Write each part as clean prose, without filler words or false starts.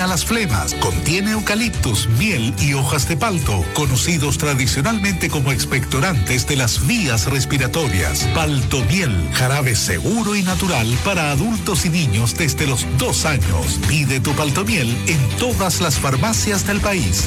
elimina las flemas, contiene eucaliptus, miel y hojas de palto, conocidos tradicionalmente como expectorantes de las vías respiratorias. Paltomiel, jarabe seguro y natural para adultos y niños desde los 2 años. Pide tu Paltomiel en todas las farmacias del país.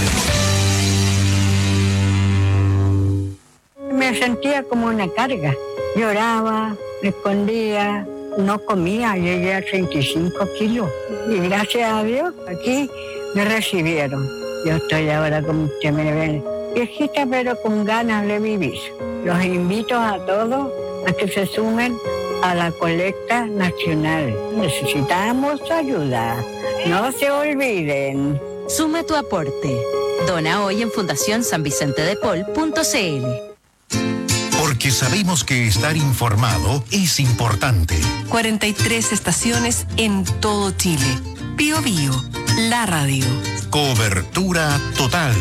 Me sentía como una carga. Lloraba, me escondía, no comía, llegué a 35 kilos. Y gracias a Dios, aquí me recibieron. Yo estoy ahora, como usted me ven, viejita pero con ganas de vivir. Los invito a todos a que se sumen a la colecta nacional. Necesitamos ayuda. No se olviden. Suma tu aporte. Dona hoy en fundacionsanvicentedepol.cl. Porque sabemos que estar informado es importante. 43 estaciones en todo Chile. Bío Bío, la radio. Cobertura total.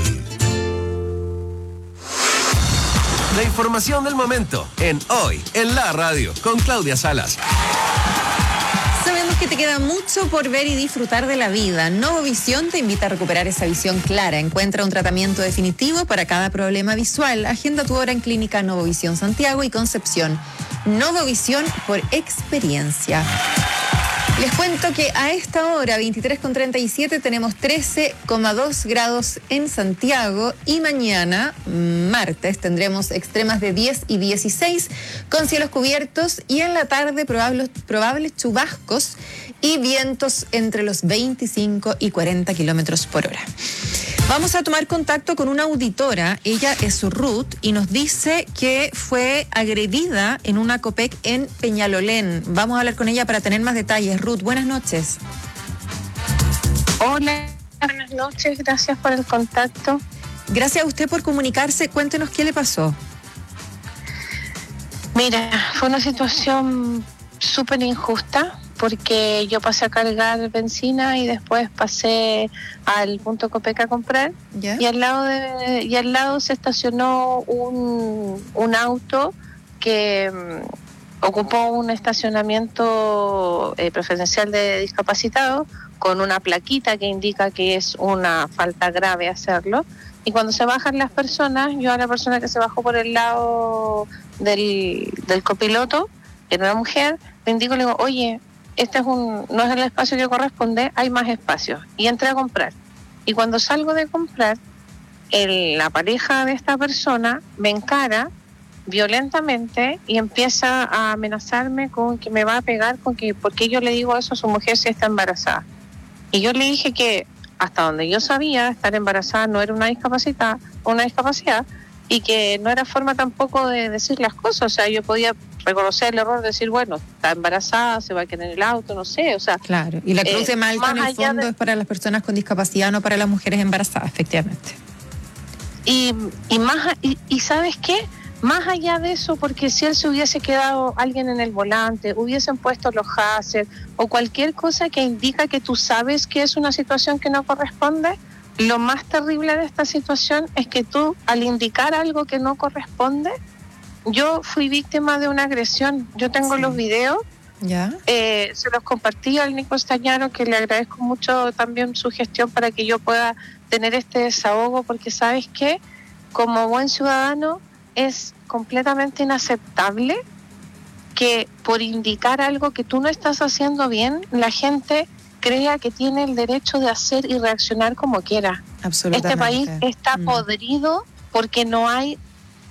La información del momento en Hoy en la Radio con Claudia Salas. Sabemos que te queda mucho por ver y disfrutar de la vida. Novovisión te invita a recuperar esa visión clara. Encuentra un tratamiento definitivo para cada problema visual. Agenda tu hora en Clínica Novovisión Santiago y Concepción. Novovisión por experiencia. Les cuento que a esta hora, 23:37, tenemos 13,2 grados en Santiago y mañana, martes, tendremos extremas de 10 y 16 con cielos cubiertos y en la tarde probables chubascos y vientos entre los 25 y 40 kilómetros por hora. Vamos a tomar contacto con una auditora, ella es Ruth, y nos dice que fue agredida en una Copec en Peñalolén. Vamos a hablar con ella para tener más detalles. Ruth, buenas noches. Hola, buenas noches, gracias por el contacto. Gracias a usted por comunicarse, cuéntenos qué le pasó. Mira, fue una situación súper injusta, porque yo pasé a cargar benzina y después pasé al punto Copec a comprar. ¿Ya? Y al lado se estacionó un auto que ocupó un estacionamiento preferencial de discapacitados con una plaquita que indica que es una falta grave hacerlo. Y cuando se bajan las personas, yo a la persona que se bajó por el lado del copiloto, que era una mujer, le indico, le digo, oye, este no es el espacio que corresponde, hay más espacio. Y entré a comprar. Y cuando salgo de comprar, la pareja de esta persona me encara violentamente y empieza a amenazarme con que me va a pegar, porque yo le digo eso a su mujer si está embarazada. Y yo le dije que hasta donde yo sabía, estar embarazada no era una discapacidad, y que no era forma tampoco de decir las cosas. O sea, yo podía reconocer el error de decir, bueno, está embarazada, se va a quedar en el auto, no sé, o sea... Claro, y la cruz de Malta en el fondo es para las personas con discapacidad, no para las mujeres embarazadas, efectivamente. Y ¿sabes qué? Más allá de eso, porque si él se hubiese quedado alguien en el volante, hubiesen puesto los hazards o cualquier cosa que indica que tú sabes que es una situación que no corresponde, lo más terrible de esta situación es que tú, al indicar algo que no corresponde, yo fui víctima de una agresión. Yo tengo los videos, ¿ya? Se los compartí al Nico Stañaro, que le agradezco mucho también su gestión para que yo pueda tener este desahogo, porque ¿sabes qué? Como buen ciudadano es completamente inaceptable que por indicar algo que tú no estás haciendo bien, la gente crea que tiene el derecho de hacer y reaccionar como quiera. Absolutamente. Este país está podrido porque no hay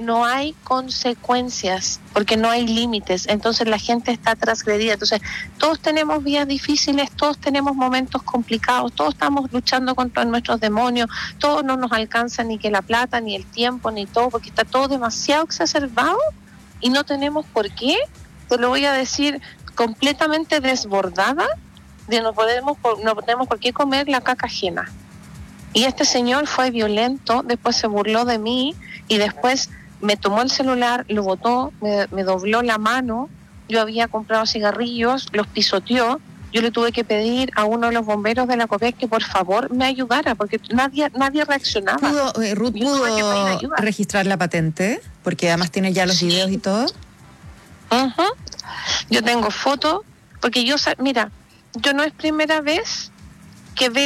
consecuencias, porque no hay límites, entonces la gente está transgredida. Entonces todos tenemos vidas difíciles, todos tenemos momentos complicados, todos estamos luchando contra nuestros demonios, todos no nos alcanza ni que la plata, ni el tiempo, ni todo, porque está todo demasiado exacerbado y no tenemos por qué, te lo voy a decir, completamente desbordada, de no tenemos por qué comer la caca ajena. Y este señor fue violento, después se burló de mí y después me tomó el celular, lo botó, me dobló la mano. Yo había comprado cigarrillos, los pisoteó. Yo le tuve que pedir a uno de los bomberos de la Copec que por favor me ayudara, porque nadie reaccionaba. ¿Ruth pudo registrar la patente? Porque además tiene ya los videos y todo. Uh-huh. Yo tengo fotos, porque mira, yo no es primera vez que veo